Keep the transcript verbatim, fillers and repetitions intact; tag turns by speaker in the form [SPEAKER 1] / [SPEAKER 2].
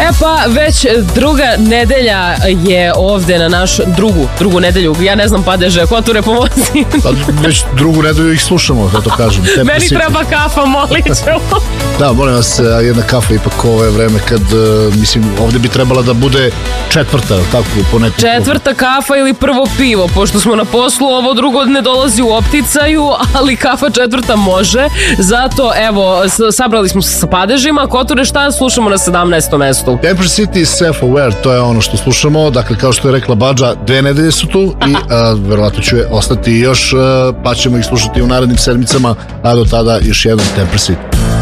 [SPEAKER 1] E pa, već druga nedelja je ovde na naš drugu, drugu nedelju. Ja ne znam, Padeže, Koture, pomozi.
[SPEAKER 2] Pa, već drugu nedelju ih slušamo, da to kažem.
[SPEAKER 1] Meni treba kafa, molit ću.
[SPEAKER 2] Da, molim vas, jedna kafa ipak ovo je vreme kad, mislim, ovde bi trebala da bude četvrta, tako, po nekom.
[SPEAKER 1] Četvrta kafa ili prvo pivo, pošto smo na poslu, ovo drugo ne dolazi u opticaju, ali kafa četvrta može. Zato, evo, sabrali smo se sa Padežima. Koture, šta slušamo na sedamnaestom mestu?
[SPEAKER 2] Empress City i Self-Aware, to je ono što slušamo. Dakle, kao što je rekla Badža, dve nedelje su tu i a, verovatno će ostati još, a, pa ćemo ih slušati u narednim sedmicama, a do tada još jedan Empress City.